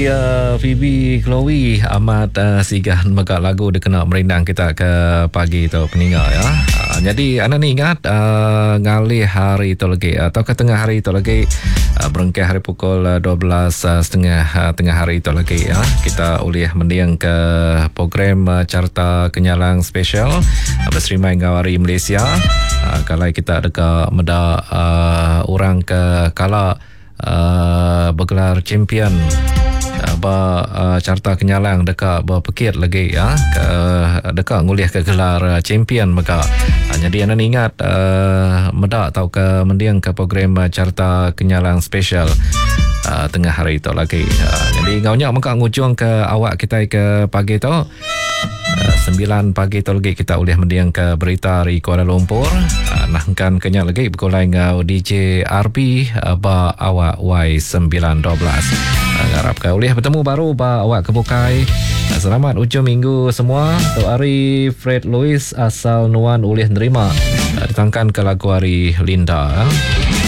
hari Phoebe Chloe amat sigan megak lagu dia kena merindang kita ke pagi tu peninggal ya. Jadi anda ni ingat ngalih hari tu lagi atau ke tengah hari tu lagi berengkeh hari pukul 12.30 tengah hari tu lagi ya. Kita ulih mendiang ke program Carta Kenyalang Special bersrimai ngawari Malaysia. Kalau kita dekat meda orang ke kala bergelar champion Carta Kenyalang dekat berpekit lagi ya ke dekat nguliah ke gelar champion maka jadi anda ingat meda atau ke mendiang ke program Carta Kenyalang Special tengah hari itu lagi jadi ngaunya maka ngujung ke awak kita ke pagi tu 9 pagi tu lagi kita boleh mendiang ke berita di Kuala Lumpur nangkan kenyak lagi berkulai ngau DJ RB ba awak Y912 harap kau boleh bertemu baru ba awak kebukai. Selamat ujung minggu semua. Tu hari Fred Lewis asal Nuan boleh nerima ditangkan ke lagu hari Linda.